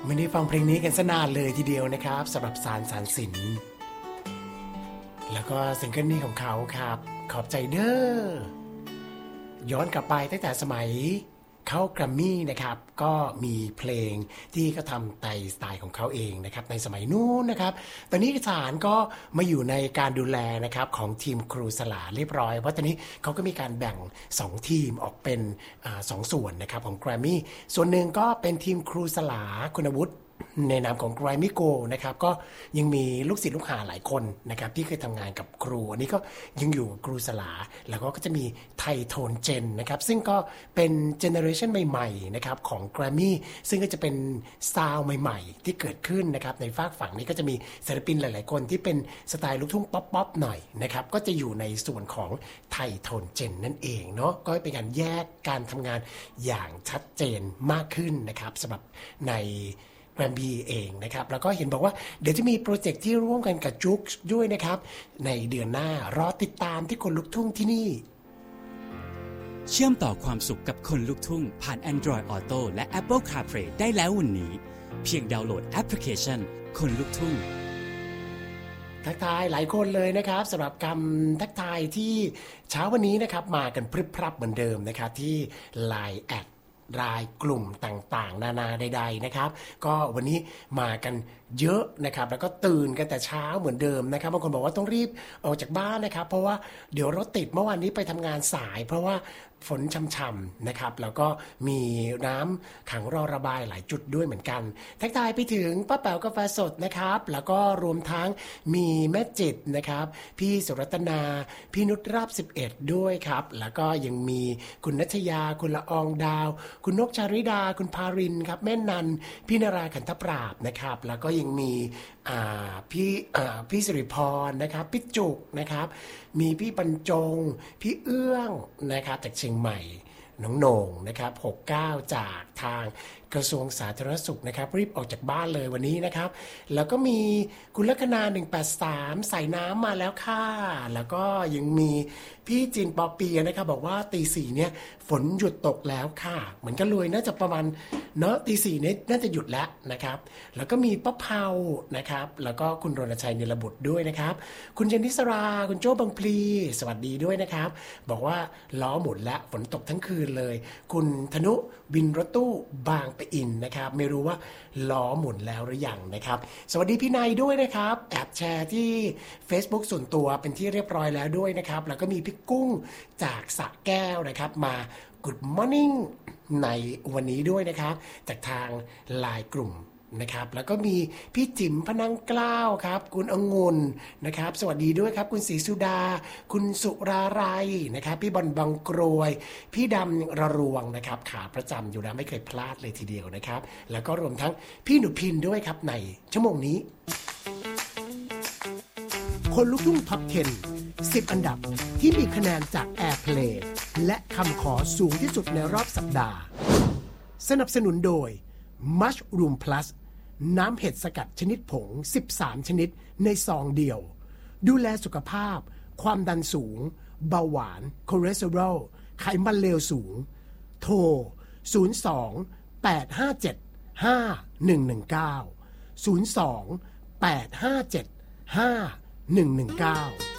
ไม่ได้ฟังเพลงนี้กันซะนานเลยทีเดียวนะครับสำหรับสารสินแล้วก็ซิงเกิลนี้ของเขาครับขอบใจเด้อย้อนกลับไปตั้งแต่สมัยเขาแกรมมี่นะครับก็มีเพลงที่เขาทำในสไตล์ของเขาเองนะครับในสมัยนู้นนะครับตอนนี้สารก็มาอยู่ในการดูแลนะครับของทีมครูสลาเรียบร้อยเพราะตอนนี้เขาก็มีการแบ่ง2ทีมออกเป็น2ส่วนนะครับของแกรมมี่ส่วนหนึ่งก็เป็นทีมครูสลาคุณวุฒิในนามของ Grammy Go นะครับก็ยังมีลูกศิษย์ลูกหาหลายคนนะครับที่เคยทำงานกับครูอันนี้ก็ยังอยู่ครูสลาแล้วก็จะมีไทโทนเจนนะครับซึ่งก็เป็นเจเนอเรชันใหม่ๆนะครับของ Grammy ซึ่งก็จะเป็นซาวด์ใหม่ๆที่เกิดขึ้นนะครับในฝากฝั่งนี้ก็จะมีศิลปินหลายๆคนที่เป็นสไตล์ลูกทุ่งป๊อปๆหน่อยนะครับก็จะอยู่ในส่วนของไทโทนเจนนั่นเองเนาะก็เป็นการแยกการทำงานอย่างชัดเจนมากขึ้นนะครับสำหรับในแกรมบีเองนะครับแล้วก็เห็นบอกว่าเดี๋ยวจะมีโปรเจกต์ที่ร่วมกันกับจุ๊กด้วยนะครับในเดือนหน้ารอติดตามที่คนลุกทุ่งที่นี่เชื่อมต่อความสุขกับคนลุกทุ่งผ่าน Android Auto และ Apple CarPlay ได้แล้ววันนี้เพียงดาวน์โหลดแอปพลิเคชันคนลุกทุ่งทักทายหลายคนเลยนะครับสำหรับคำทักทายที่เช้าวันนี้นะครับมากันพรึบพรับเหมือนเดิมนะครับที่ Line แอดรายกลุ่มต่างๆนานาใดๆนะครับก็วันนี้มากันเยอะนะครับแล้วก็ตื่นกันแต่เช้าเหมือนเดิมนะครับบางคนบอกว่าต้องรีบออกจากบ้านนะครับเพราะว่าเดี๋ยวรถติดเมื่อวานนี้ไปทำงานสายเพราะว่าฝนช่ำๆนะครับแล้วก็มีน้ำขังรอระบายหลายจุดด้วยเหมือนกันทักทายไปถึงป้าแป๋วกาแฟสดนะครับแล้วก็รวมทั้งมีแม่จิตนะครับพี่สุรัตนาพี่นุชราบ11ด้วยครับแล้วก็ยังมีคุณนัชยาคุณละอองดาวคุณนกชาริดาคุณภารินครับแม่นันพี่นาราขันธปราบนะครับแล้วก็ยังมีพี่สิริพรนะครับพี่จุกนะครับมีพี่บรรจงพี่เอื้องนะครับจากเชียงใหม่น้องโหน่งนะครับ69จากทางกระทรวงสาธารณสุขนะครับรีบออกจากบ้านเลยวันนี้นะครับแล้วก็มีคุณลัคนา183ใส่น้ำมาแล้วค่ะแล้วก็ยังมีพี่จินปอเปียนะครับบอกว่าตีสี่เนี่ยฝนหยุดตกแล้วค่ะเหมือนกันเลยน่าจะประมาณเนาะตีสี่เนี่ยน่าจะหยุดแล้วนะครับแล้วก็มีป้าเผานะครับแล้วก็คุณรณชัยเนรบุตรด้วยนะครับคุณเจนนิสราคุณโจ้บางพลีสวัสดีด้วยนะครับบอกว่าล้อหมุนแล้วฝนตกทั้งคืนเลยคุณธนุบินรถตู้บางปะอินนะครับไม่รู้ว่าล้อหมุนแล้วหรือยังนะครับสวัสดีพี่นายด้วยนะครับแอบแชร์ที่ Facebook ส่วนตัวเป็นที่เรียบร้อยแล้วด้วยนะครับแล้วก็มีพี่กุ้งจากสระแก้วนะครับมา Good Morning ในวันนี้ด้วยนะครับจากทางไลน์กลุ่มนะครับแล้วก็มีพี่จิ๋มพนังกล้าวครับคุณองุ่นนะครับสวัสดีด้วยครับคุณศรีสุดาคุณสุราไรนะครับพี่บอลบางกรวยพี่ดำระรวงนะครับขาประจำอยู่แล้วไม่เคยพลาดเลยทีเดียวนะครับแล้วก็รวมทั้งพี่หนุพินด้วยครับในชั่วโมงนี้คนลุกทุ่งท็อป 10 อันดับที่มีคะแนนจาก Airplay และคำขอสูงที่สุดในรอบสัปดาห์สนับสนุนโดย Mushroom Plus น้ำเห็ดสกัดชนิดผง13ชนิดในซองเดียวดูแลสุขภาพความดันสูงเบาหวานคอเลสเตอรอลไขมันเลวสูงโทร02 857 5119 02 857 5119